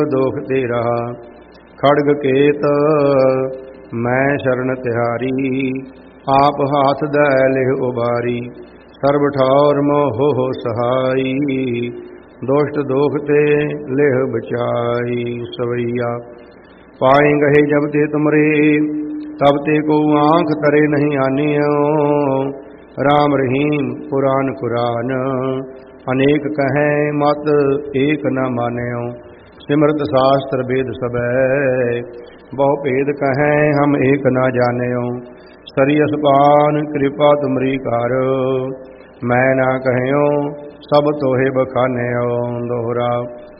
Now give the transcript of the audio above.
दोख दे रहा। खड़ग केत मैं शरण तिहारी, आप हाथ दै लिह उबारी। सर्ब ठौर मोह हो सहाई, दोष्ट दोख ते लिह बचाई। सवैया पाए गहे जब ते तुमरे, तब ते को आँख तरे नहीं आनियो। राम रहीम पुराण कुरान, अनेक कहें मत एक न मान्यो। सिमरत शास्त्र वेद सबै, बहु भेद कहें हम एक न जान्यो। सरियस पान कृपा तुमरी कार, मैं ना कह्यो सब तोहे बखान्यो। दोहरा